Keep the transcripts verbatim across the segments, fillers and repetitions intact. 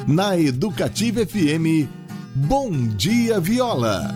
Na Educativa F M, Bom Dia Viola.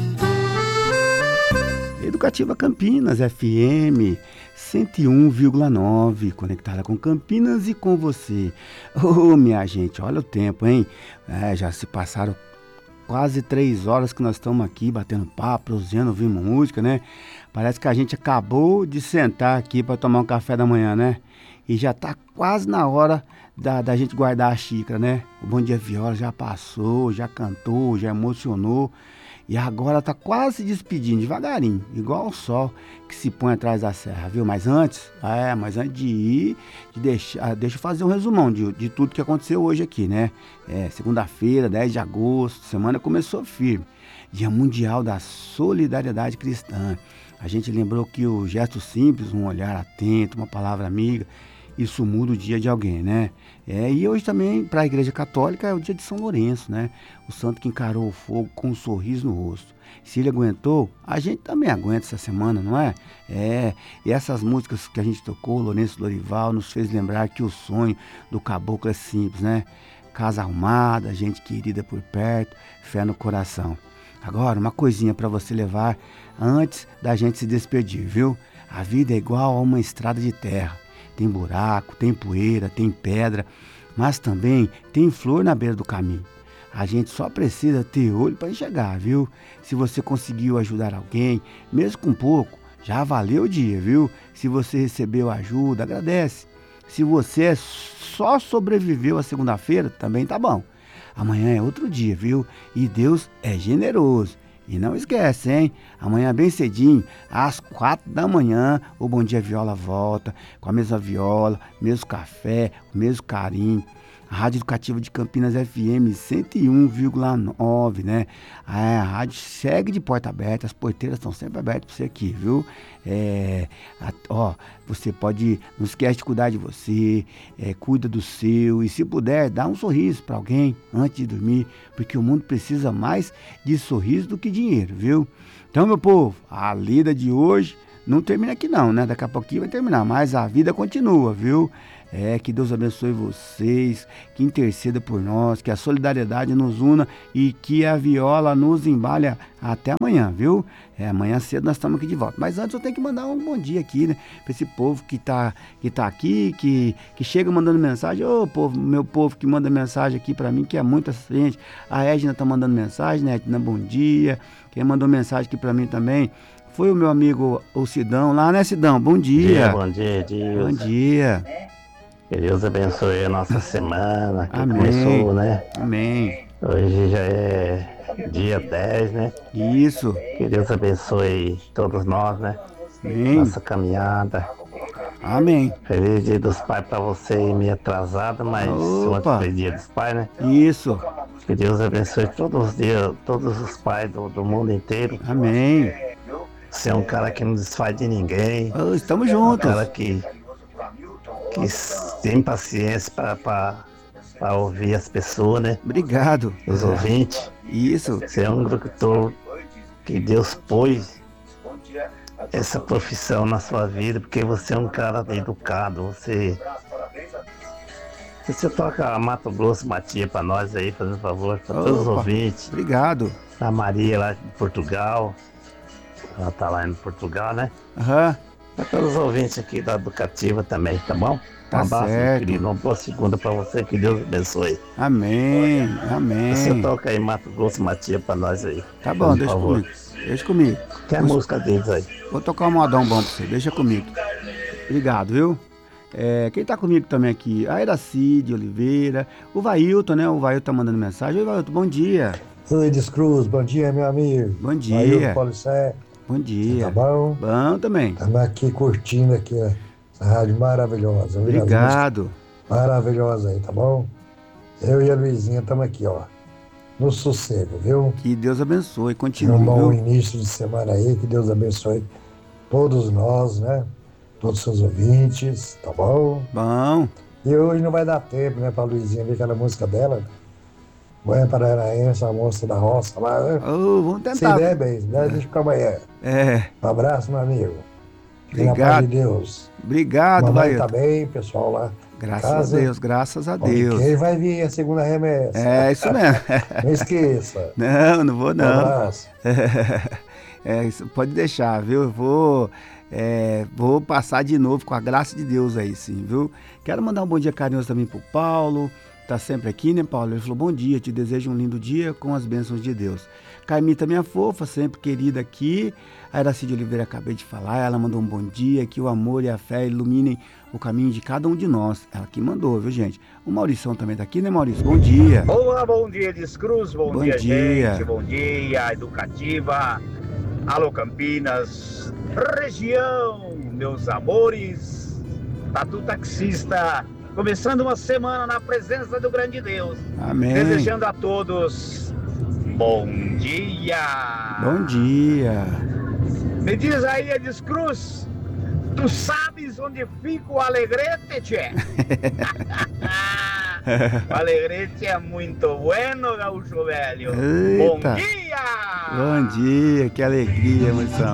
Educativa Campinas F M cento e um vírgula nove, conectada com Campinas e com você. Ô, oh, minha gente, olha o tempo, hein? É, já se passaram quase três horas que nós estamos aqui batendo papo, prosseando, ouvindo música, né? Parece que a gente acabou de sentar aqui para tomar um café da manhã, né? E já tá quase na hora da, da gente guardar a xícara, né? O Bom Dia Viola já passou, já cantou, já emocionou. E agora tá quase se despedindo, devagarinho, igual o sol que se põe atrás da serra, viu? Mas antes, é, mas antes de ir, de deixar, deixa eu fazer um resumão de, de tudo que aconteceu hoje aqui, né? É, segunda-feira, dez de agosto, semana começou firme. Dia Mundial da Solidariedade Cristã. A gente lembrou que o gesto simples, um olhar atento, uma palavra amiga, isso muda o dia de alguém, né? É, e hoje também, para a Igreja Católica, é o dia de São Lourenço, né? O santo que encarou o fogo com um sorriso no rosto. Se ele aguentou, a gente também aguenta essa semana, não é? É, e essas músicas que a gente tocou, Lourenço Lorival, nos fez lembrar que o sonho do caboclo é simples, né? Casa arrumada, gente querida por perto, fé no coração. Agora, uma coisinha para você levar antes da gente se despedir, viu? A vida é igual a uma estrada de terra. Tem buraco, tem poeira, tem pedra, mas também tem flor na beira do caminho. A gente só precisa ter olho para enxergar, viu? Se você conseguiu ajudar alguém, mesmo com pouco, já valeu o dia, viu? Se você recebeu ajuda, agradece. Se você só sobreviveu a segunda-feira, também tá bom. Amanhã é outro dia, viu? E Deus é generoso. E não esquece, hein? Amanhã bem cedinho, às quatro da manhã, o Bom Dia Viola volta, com a mesma viola, mesmo café, o mesmo carinho. A Rádio Educativa de Campinas F M cento e um vírgula nove, né? A rádio segue de porta aberta, as porteiras estão sempre abertas para você aqui, viu? É, a, ó, você pode, não esquece de cuidar de você, é, cuida do seu, e se puder, dá um sorriso para alguém antes de dormir, porque o mundo precisa mais de sorriso do que dinheiro, viu? Então, meu povo, a lida de hoje não termina aqui não, né? Daqui a pouquinho vai terminar, mas a vida continua, viu? É, que Deus abençoe vocês, que interceda por nós, que a solidariedade nos una e que a viola nos embale até amanhã, viu? É, amanhã cedo nós estamos aqui de volta. Mas antes eu tenho que mandar um bom dia aqui, né? Para esse povo que tá, que tá aqui, que, que chega mandando mensagem. Ô, povo, meu povo que manda mensagem aqui para mim, que é muita gente. A Edna tá mandando mensagem, né? Edna, bom dia. Quem mandou mensagem aqui para mim também foi o meu amigo, o Sidão, lá, né, Sidão? Bom dia. Bom dia, Deus. Bom dia. Que Deus abençoe a nossa semana, que Amém. começou, né? Amém. Hoje já é dia dez, né? Isso. Que Deus abençoe todos nós, né? Amém. Nossa caminhada. Amém. Feliz dia dos pais pra você, meio atrasada, mas Opa. ontem foi dia dos pais, né? Isso. Que Deus abençoe todos os dias, todos os pais do, do mundo inteiro. Amém. Você é um cara que não desfaz de ninguém. Oh, estamos Um juntos. cara que, que tem paciência para ouvir as pessoas, né? Obrigado. Os ouvintes. Isso. Você é um locutor que Deus pôs essa profissão na sua vida, porque você é um cara educado. Você, você toca Mato Grosso, Matia para nós aí, fazendo favor, para todos os Opa. ouvintes. Obrigado. A Maria lá de Portugal. Ela tá lá em Portugal, né? Aham. Para todos os ouvintes aqui da Educativa também, tá bom? Tá um abraço, certo. meu querido. Uma boa segunda para você, que Deus abençoe. Amém. Amém. Você toca aí Mato Grosso, Matia para nós aí. Tá bom, por deixa favor. comigo. Deixa comigo. Tem a Vou- música deles aí. Vou tocar um modão bom pra você. Deixa comigo. Obrigado, viu? É, quem tá comigo também aqui? A Iracide Oliveira. O Vailton, né? O Vailton tá mandando mensagem. Oi, Vailton, bom dia. Eudes Cruz, bom dia, meu amigo. Bom dia. Ailton Policé, Bom dia. tá bom? Bom também. Estamos aqui curtindo aqui a, a rádio maravilhosa. ouvindo as Obrigado. músicas Maravilhosa aí, tá bom? Eu e a Luizinha estamos aqui, ó, no sossego, viu? Que Deus abençoe. Tenha Continue, um bom viu? início de semana aí, que Deus abençoe todos nós, né? Todos os seus ouvintes, tá bom? Bom. E hoje não vai dar tempo, né, pra Luizinha ver aquela música dela. Goiânia Paranaense, a moça da roça lá, né? Oh, vamos Se tentar. der, bem, né? Deixa pra amanhã. É. Um abraço, meu amigo. Fique na paz Obrigado. de Deus. Obrigado, Mamãe tá Vailton. bem, pessoal lá Graças Casa, a Deus, graças a onde Deus. quem vai vir a segunda remessa. É, isso mesmo. Não esqueça. Não, não vou Um não. abraço. É, isso pode deixar, viu? Eu vou, é, vou passar de novo com a graça de Deus aí, sim, viu? Quero mandar um bom dia carinhoso também pro Paulo, tá sempre aqui, né, Paulo? Ele falou, bom dia, te desejo um lindo dia com as bênçãos de Deus. Caimita, minha fofa, sempre querida aqui. A Iracide Oliveira, acabei de falar, ela mandou um bom dia, que o amor e a fé iluminem o caminho de cada um de nós. Ela que mandou, viu, gente? O Maurição também tá aqui, né, Maurício? Bom dia. Olá, bom dia, Descruz, bom, Bom dia, dia. gente, bom dia, Educativa, alô Campinas, região, meus amores, Tatu Taxista, começando uma semana na presença do grande Deus, Amém. desejando a todos bom dia. Bom dia. Me diz aí, Descruz, tu sabes onde fica o Alegrete, tchê? O Alegrete é muito bueno, gaúcho velho. Eita. Bom dia! Bom dia, que alegria, Maurição.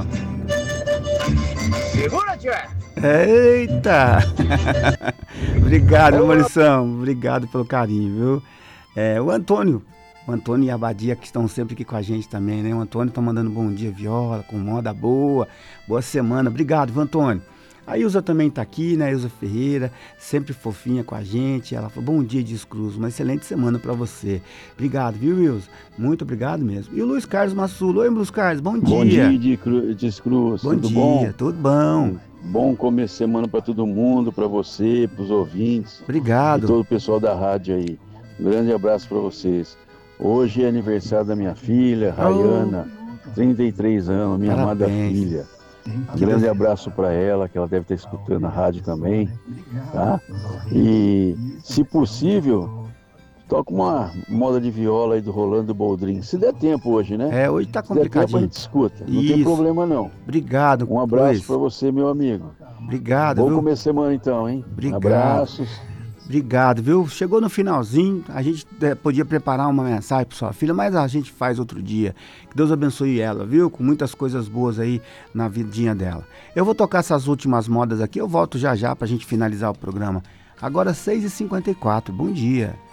Segura, tchê! Eita! Obrigado, Maurição. Obrigado pelo carinho, viu? É, o Antônio, o Antônio e a Abadia, que estão sempre aqui com a gente também, né? O Antônio tá mandando bom dia, Viola, com moda boa, boa semana. Obrigado, viu, Antônio? A Ilza também tá aqui, né? A Ilza Ferreira, sempre fofinha com a gente. Ela falou, bom dia, Descruz, uma excelente semana para você. Obrigado, viu, Ilza? Muito obrigado mesmo. E o Luiz Carlos Massulo. Oi, Luiz Carlos, bom dia. Bom dia, Descruz. Bom Tudo dia, bom? tudo bom. Bom começo de semana para todo mundo, para você, para os ouvintes. Obrigado. E todo o pessoal da rádio aí. Um grande abraço para vocês. Hoje é aniversário da minha filha, Rayana, trinta e três anos, minha Parabéns. amada filha. Um grande abraço para ela, que ela deve estar escutando a rádio também, tá? E, se possível, toca uma moda de viola aí do Rolando Boldrin. Se der tempo hoje, né? É, hoje tá Se der tempo a complicadinho. gente escuta, não Isso. tem problema não. Obrigado. Um abraço Luiz. para você, meu amigo. Obrigado, Bom viu? começo de semana então, hein? Obrigado. Abraços. Obrigado, viu? Chegou no finalzinho, a gente eh, podia preparar uma mensagem para sua filha, mas a gente faz outro dia. Que Deus abençoe ela, viu? Com muitas coisas boas aí na vidinha dela. Eu vou tocar essas últimas modas aqui, eu volto já já pra gente finalizar o programa. Agora seis e cinquenta e quatro, bom dia.